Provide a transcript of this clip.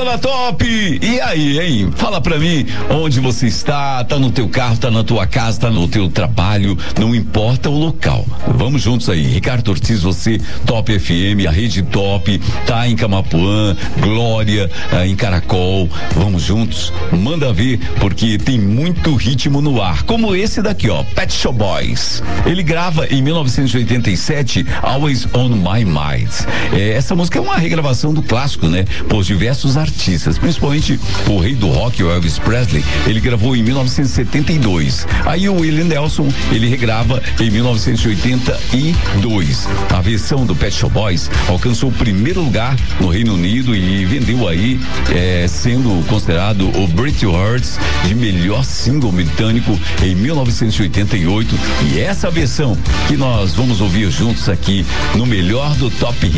Fala, Top! E aí, hein? Fala pra mim onde você está, tá no teu carro, tá na tua casa, tá no teu trabalho, não importa o local. Vamos juntos aí. Ricardo Ortiz, você, Top FM, a Rede Top, tá em Camapuã, Glória, em Caracol. Vamos juntos, manda ver, porque tem muito ritmo no ar, como esse daqui, ó, Pet Shop Boys. Ele grava em 1987, Always on My Mind. Essa música é uma regravação do clássico, né? Por diversos artistas, principalmente o rei do rock, o Elvis Presley. Ele gravou em 1972. Aí o Willie Nelson, ele regrava em 1982. A versão do Pet Shop Boys alcançou o primeiro lugar no Reino Unido e vendeu aí, sendo considerado o Brit Awards de melhor single britânico em 1988. E essa versão que nós vamos ouvir juntos aqui no melhor do Top